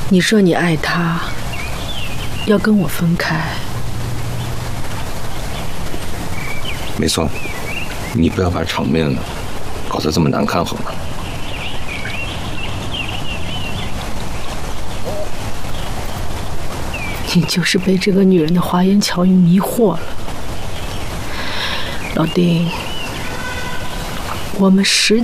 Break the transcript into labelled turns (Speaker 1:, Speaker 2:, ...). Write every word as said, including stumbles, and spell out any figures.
Speaker 1: 你说你爱他，要跟我分开。
Speaker 2: 没错，你不要把场面搞得这么难看，好吗？
Speaker 1: 你就是被这个女人的花言巧语迷惑了，老丁。我们十